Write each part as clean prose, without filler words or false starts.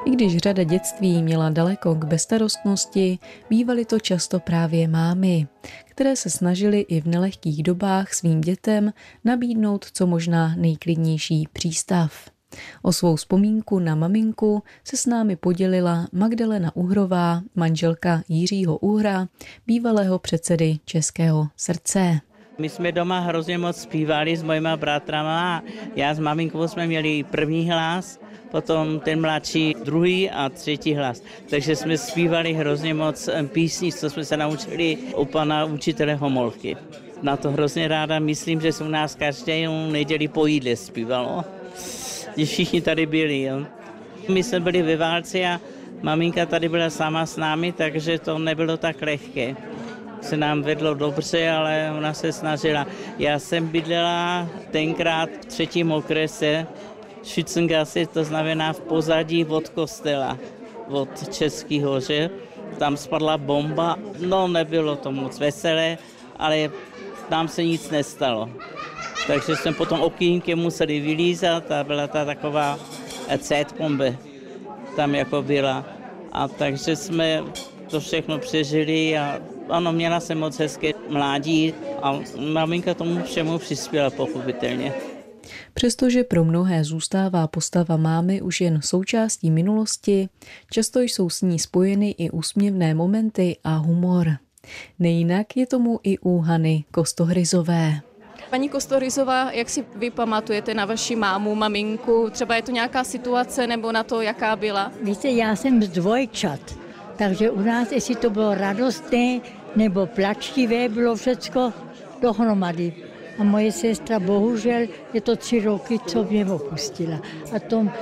I když řada dětství měla daleko k bezstarostnosti, bývaly to často právě mámy, které se snažily i v nelehkých dobách svým dětem nabídnout co možná nejklidnější přístav. O svou vzpomínku na maminku se s námi podělila Magdalena Uhrová, manželka Jiřího Uhra, bývalého předsedy Českého srdce. My jsme doma hrozně moc zpívali s mojima bratrama. Já s maminkou jsme měli první hlas, potom ten mladší druhý a třetí hlas. Takže jsme zpívali hrozně moc písní, co jsme se naučili u pana učitele Homolky. Na to hrozně ráda myslím, že se u nás každou neděli po jídle zpívalo. Když všichni tady byli. Jo. My jsme byli ve válce a maminka tady byla sama s námi, takže to nebylo tak lehké. Se nám vedlo dobře, ale ona se snažila. Já jsem bydlela tenkrát v 3. okrese Schützengasse, to znamená v pozadí od kostela, od Český hoře. Tam spadla bomba, no nebylo to moc veselé, ale nám se nic nestalo. Takže jsme potom okýnkem museli vylízat a byla ta taková C-bombe tam jako byla. A takže jsme to všechno přežili a ano, měla jsem moc hezké mládí a maminka tomu všemu přispěla pochopitelně. Přestože pro mnohé zůstává postava mámy už jen součástí minulosti, často jsou s ní spojeny i úsměvné momenty a humor. Nejinak je tomu i u Hany Kostohryzové. Paní Kostohryzová, jak si vy pamatujete na vaši mámu, maminku? Třeba je to nějaká situace nebo na to, jaká byla? Víte, já jsem z dvojčat, takže u nás, jestli to bylo radostné nebo plačtivé, bylo všecko dohromady. A moje sestra, bohužel, je to 3 roky, co mě opustila. A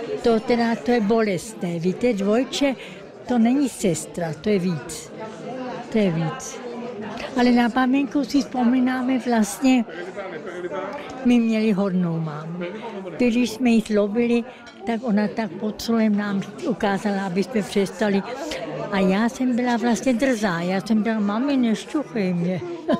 to je bolestné. Víte, dvojče, to není sestra, to je víc. To je víc. Ale na maminku si vzpomínáme vlastně, my měli hodnou mámu. Když jsme ji zlobili, tak ona tak pod stolem nám ukázala, aby jsme přestali. A já jsem byla vlastně drzá. Já jsem byla, mami, nešťuchej mě.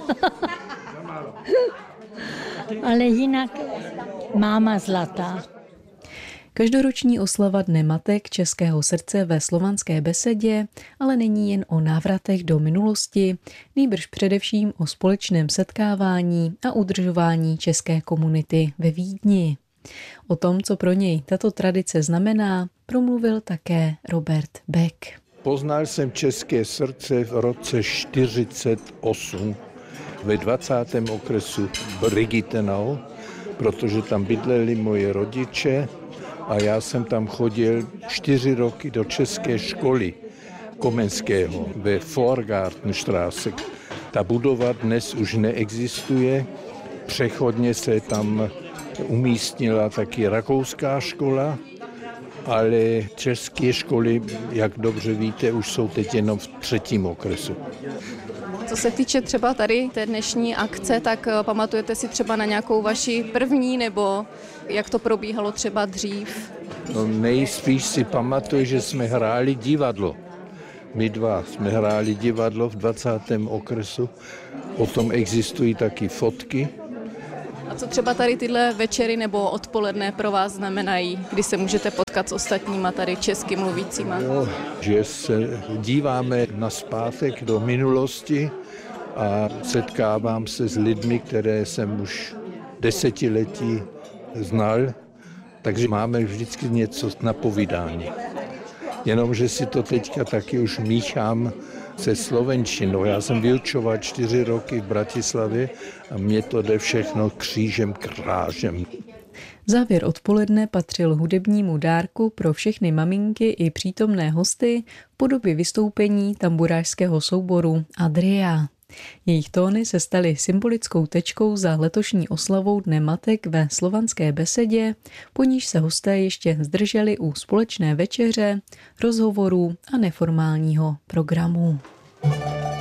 Ale jinak máma zlatá. Každoroční oslava Dne matek Českého srdce ve Slovanské besedě ale není jen o návratech do minulosti, nýbrž především o společném setkávání a udržování české komunity ve Vídni. O tom, co pro něj tato tradice znamená, promluvil také Robert Beck. Poznal jsem České srdce v roce 1948 ve 20. okresu Brigittenau, protože tam bydleli moje rodiče a já jsem tam chodil 4 roky do české školy Komenského ve Vorgartenstraße. Ta budova dnes už neexistuje, přechodně se tam umístnila taky rakouská škola, ale české školy, jak dobře víte, už jsou teď jenom v 3. okresu. Co se týče třeba tady té dnešní akce, tak pamatujete si třeba na nějakou vaši první, nebo jak to probíhalo třeba dřív? No, nejspíš si pamatuju, že jsme hráli divadlo. My dva jsme hráli divadlo v 20. okresu, o tom existují taky fotky. A co třeba tady tyhle večery nebo odpoledne pro vás znamenají, kdy se můžete potkat s ostatníma tady česky mluvícíma? Jo, že se díváme nazpátek do minulosti a setkávám se s lidmi, které jsem už desetiletí znal, takže máme vždycky něco na povídání. Jenomže si to teďka taky už míchám se slovenštinou. Já jsem vyučoval 4 roky v Bratislavě a mě to jde všechno křížem krážem. Závěr odpoledne patřil hudebnímu dárku pro všechny maminky i přítomné hosty v podobě vystoupení tamburářského souboru Adria. Jejich tóny se staly symbolickou tečkou za letošní oslavou Dne matek ve Slovanské besedě, po níž se hosté ještě zdrželi u společné večeře, rozhovorů a neformálního programu.